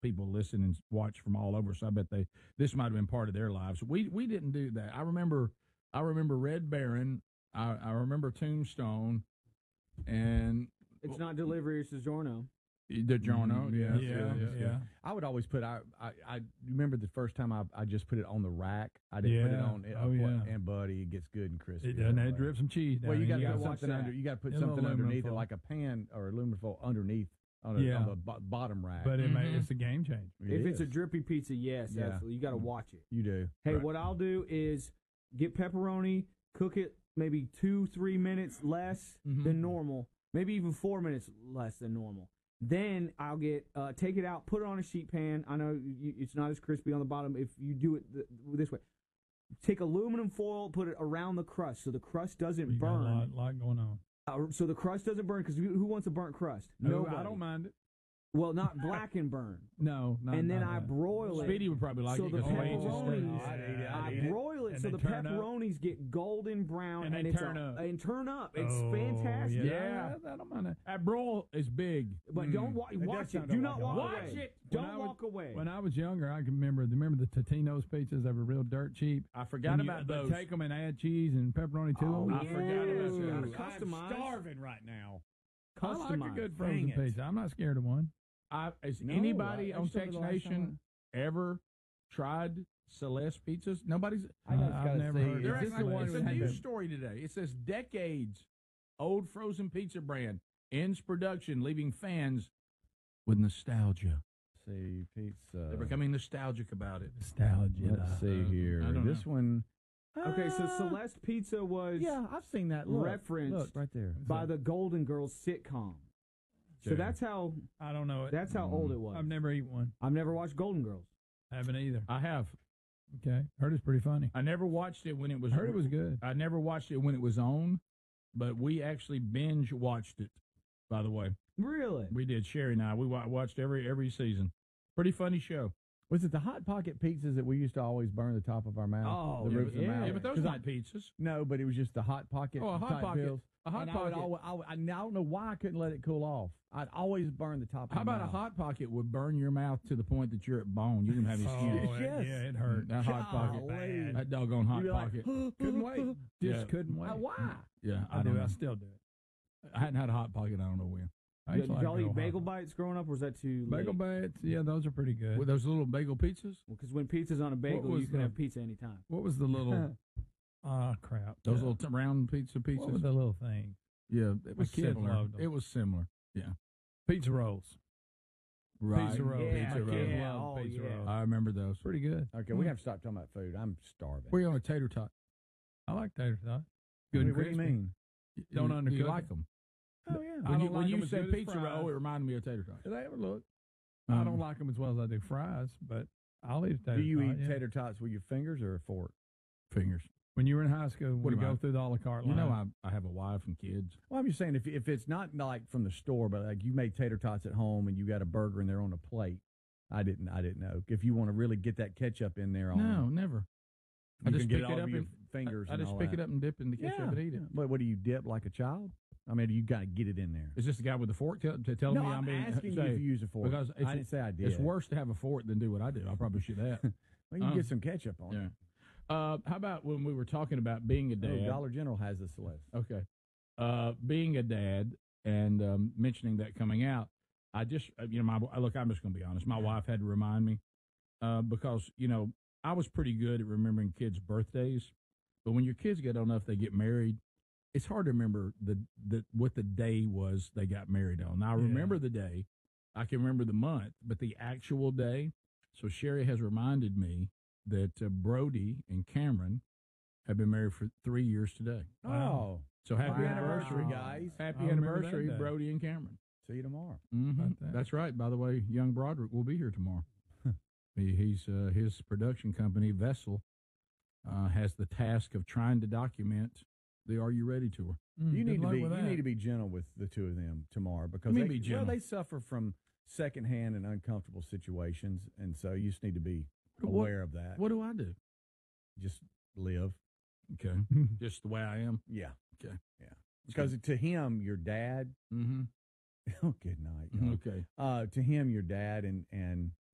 people listen and watch from all over, so I bet this might have been part of their lives. We didn't do that. I remember Red Baron. I remember Tombstone, and it's not Delivery, it's DiGiorno. DiGiorno, yeah. I would always put. I remember the first time I just put it on the rack. I didn't put it on. And buddy, it gets good and crispy. It doesn't. It drips some cheese down. Well, you got to put something under. You got to put something underneath it, like a pan or aluminum foil underneath on the bottom rack. But it's a game changer. It's a drippy pizza, yes, absolutely. You got to watch it. You do. Hey, what I'll do is get pepperoni, cook it maybe 2-3 minutes less than normal, maybe even 4 minutes less than normal. Then I'll take it out, put it on a sheet pan. I know it's not as crispy on the bottom if you do it this way. Take aluminum foil, put it around the crust so the crust doesn't burn. Got a lot going on. So the crust doesn't burn, because who wants a burnt crust? Nobody. I don't mind it. Well, not black and burn. No, and then I broil it. Speedy would probably like so it. The pepperonis, I broil it so the pepperonis get golden brown and turn up. It's fantastic. Yeah, I don't mind that. That broil is big, but don't watch it. Do not walk away. Watch it. Don't walk away. When I was younger, I can remember the Totino's pizzas. They were real dirt cheap. I forgot about those. Take them and add cheese and pepperoni to them. I forgot about those. I'm starving right now. I like a good frozen pizza. I'm not scared of one. Has anybody on Tex Nation ever tried Celeste pizzas? Nobody's. I've never heard of it. It's a news story today. It says decades old frozen pizza brand ends production, leaving fans with nostalgia. See, pizza. They're becoming nostalgic about it. Nostalgia. Let's see here. This one. Okay, so Celeste Pizza was I've seen that referenced right there by the Golden Girls sitcom. So that's how I don't know it. That's how old it was. I've never eaten one. I've never watched Golden Girls. I haven't either. I have. Okay, heard it's pretty funny. I never watched it when it was. Heard it was good. I never watched it when it was on, but we actually binge watched it. By the way, really, we did. Sherry and I. We watched every season. Pretty funny show. Was it the Hot Pocket pizzas that we used to always burn the top of our mouth? Oh, the roof of the mouth? Yeah, but those aren't pizzas. No, but it was just the Hot Pocket. Oh, a Hot Pocket. Pills. A Hot Pocket. I don't know why I couldn't let it cool off. I'd always burn the top of How my about mouth. a Hot Pocket would burn your mouth to the point that you're at bone? You didn't have any skin. Yes. It hurt. That Hot Pocket. That doggone Hot Pocket. Couldn't wait. Just couldn't wait. Why? Yeah, I still do it. I hadn't had a Hot Pocket. I don't know when. Did y'all eat bagel bites growing up, or was that too late? Bagel bites, yeah, those are pretty good. With those little bagel pizzas? Well, because when pizza's on a bagel, you can have pizza anytime. What was the little... crap. Those little round pizzas? What was the little thing? Yeah, it was similar. It was similar, yeah. Pizza rolls. Right. Pizza rolls. Yeah, Pizza rolls. yeah. Love pizza rolls. I remember those. Pretty good. Okay, we have to stop talking about food. I'm starving. We're on a tater tot. I like tater tot. Good. What do you mean? Don't undercook. You like them? Oh, yeah. When you said pizza roll, it reminded me of tater tots. They have a look. I don't like them as well as I do fries, but I'll eat a tater tot. Do you eat tater tots with your fingers or a fork? Fingers. When you were in high school, we go through the a la carte line. You know, I have a wife and kids. Well, I'm just saying, if it's not like from the store, but like you made tater tots at home and you got a burger and they're on a plate, I didn't know. If you want to really get that ketchup in there, No, never. I just pick it up and fingers. I just pick it up and dip in the ketchup and eat it. But what do you dip like a child? I mean, you got to get it in there. Is this the guy with the fork telling me I'm being asking you if you use a fork? Because I didn't say I did. It's worse to have a fork than do what I do. I'll probably shoot that. Well, you can get some ketchup on it. How about when we were talking about being a dad? Dollar General has the Celeste. Okay. Being a dad and mentioning that coming out, I just, I'm just going to be honest. My wife had to remind me because, I was pretty good at remembering kids' birthdays. But when your kids get old enough, they get married, it's hard to remember what the day was they got married on. Now, I remember the day. I can remember the month, but the actual day. So Sherry has reminded me that Brody and Cameron have been married for 3 years today. Oh. So happy anniversary, guys. Happy anniversary, Brody and Cameron. See you tomorrow. Mm-hmm. That's right. By the way, young Broderick will be here tomorrow. He's his production company, Vessel, has the task of trying to document the Are You Ready tour. You need to be gentle with the two of them tomorrow because they suffer from secondhand and uncomfortable situations, and so you just need to be aware of that. What do I do? Just live. Okay. Just the way I am. Yeah. Okay. Yeah. Because to him, your dad. Mm-hmm. Oh, good night. Okay. To him, your dad, and